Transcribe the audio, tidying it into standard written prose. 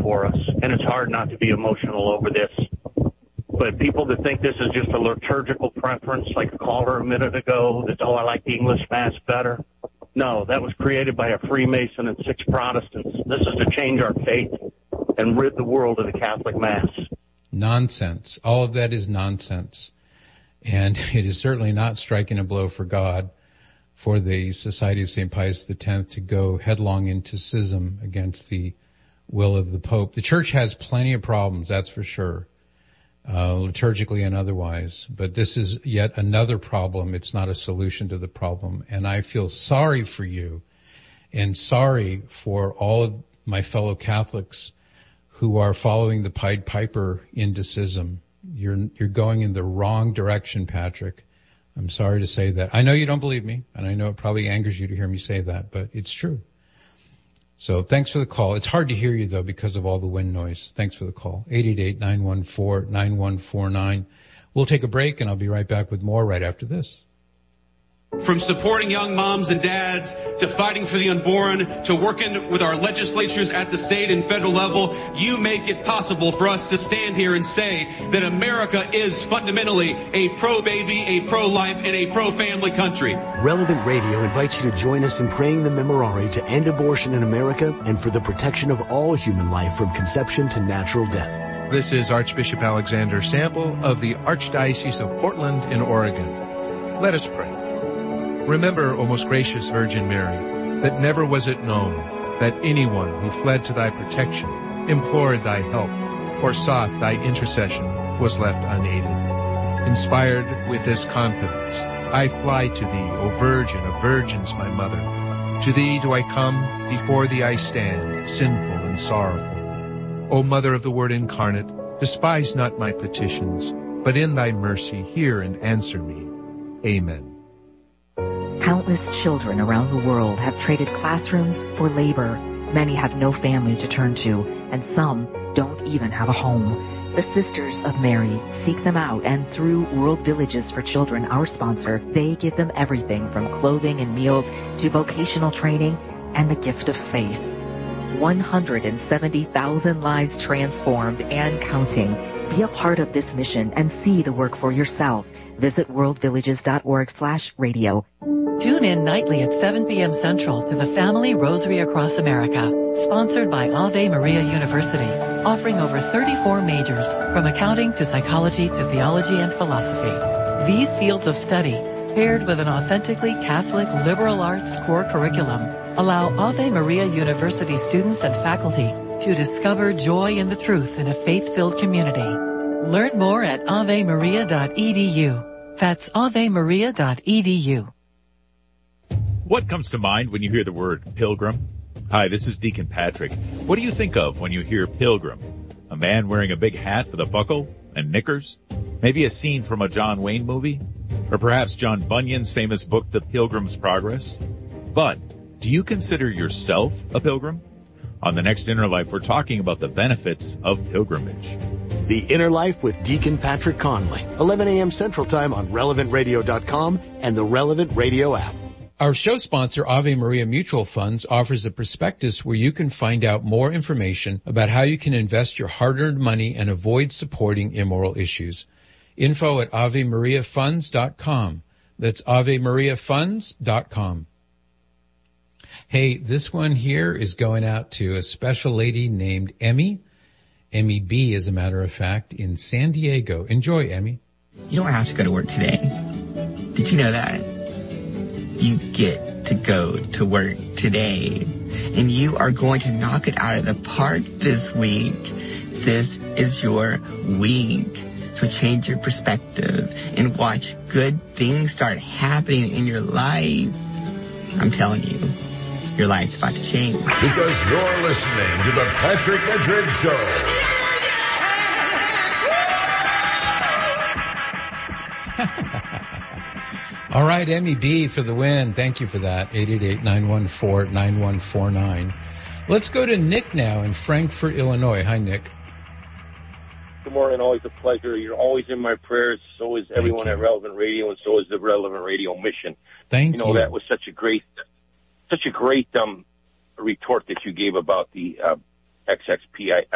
for us, and it's hard not to be emotional over this. But people that think this is just a liturgical preference, like a caller a minute ago, that, I like the English Mass better. No, that was created by a Freemason and 6 Protestants. This is to change our faith and rid the world of the Catholic Mass. Nonsense. All of that is nonsense. And it is certainly not striking a blow for God for the Society of St. Pius X to go headlong into schism against the will of the Pope. The Church has plenty of problems, that's for sure, liturgically and otherwise. But this is yet another problem. It's not a solution to the problem. And I feel sorry for you and sorry for all of my fellow Catholics who are following the Pied Piper into schism. You're going in the wrong direction, Patrick. I'm sorry to say that. I know you don't believe me, and I know it probably angers you to hear me say that, but it's true. So thanks for the call. It's hard to hear you, though, because of all the wind noise. Thanks for the call. 888-914-9149. We'll take a break, and I'll be right back with more right after this. From supporting young moms and dads to fighting for the unborn to working with our legislatures at the state and federal level, you make it possible for us to stand here and say that America is fundamentally a pro-baby, a pro-life, and a pro-family country. Relevant Radio invites you to join us in praying the Memorare to end abortion in America and for the protection of all human life from conception to natural death. This is Archbishop Alexander Sample of the Archdiocese of Portland in Oregon. Let us pray. Remember, O most gracious Virgin Mary, that never was it known that anyone who fled to thy protection, implored thy help, or sought thy intercession was left unaided. Inspired with this confidence, I fly to thee, O Virgin of Virgins, my mother. To thee do I come, before thee I stand, sinful and sorrowful. O Mother of the Word incarnate, despise not my petitions, but in thy mercy hear and answer me. Amen. Countless children around the world have traded classrooms for labor. Many have no family to turn to, and some don't even have a home. The Sisters of Mary seek them out, and through World Villages for Children, our sponsor, they give them everything from clothing and meals to vocational training and the gift of faith. 170,000 lives transformed and counting. Be a part of this mission and see the work for yourself. Visit worldvillages.org/radio. Tune in nightly at 7 p.m. Central to the Family Rosary Across America, sponsored by Ave Maria University, offering over 34 majors, from accounting to psychology to theology and philosophy. These fields of study, paired with an authentically Catholic liberal arts core curriculum, allow Ave Maria University students and faculty to discover joy in the truth in a faith-filled community. Learn more at avemaria.edu. That's avemaria.edu. What comes to mind when you hear the word pilgrim? Hi, this is Deacon Patrick. What do you think of when you hear pilgrim? A man wearing a big hat with a buckle and knickers? Maybe a scene from a John Wayne movie? Or perhaps John Bunyan's famous book, The Pilgrim's Progress? But do you consider yourself a pilgrim? On the next Inner Life, we're talking about the benefits of pilgrimage. The Inner Life with Deacon Patrick Conley, 11 a.m. Central Time on RelevantRadio.com and the Relevant Radio app. Our show sponsor, Ave Maria Mutual Funds, offers a prospectus where you can find out more information about how you can invest your hard-earned money and avoid supporting immoral issues. Info at AveMariaFunds.com. That's AveMariaFunds.com. Hey, this one here is going out to a special lady named Emmy. Emmy B, as a matter of fact, in San Diego. Enjoy, Emmy. You don't have to go to work today. Did you know that? You get to go to work today, and you are going to knock it out of the park this week. This is your week. So change your perspective and watch good things start happening in your life. I'm telling you, your life's about to change. Because you're listening to the Patrick Madrid Show. All right, Emmy B for the win. Thank you for that. 888-914-9149. Let's go to Nick now in Frankfort, Illinois. Hi, Nick. Good morning. Always a pleasure. You're always in my prayers. So is everyone at Relevant Radio, and so is the Relevant Radio mission. Thank you. That was such a great retort that you gave about the XXP.